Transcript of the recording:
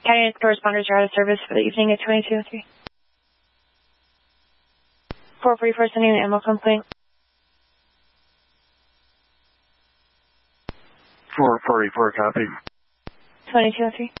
County corresponders are out of service for the evening at 2203. 444 sending an ammo complaint. 444, copy. 2203.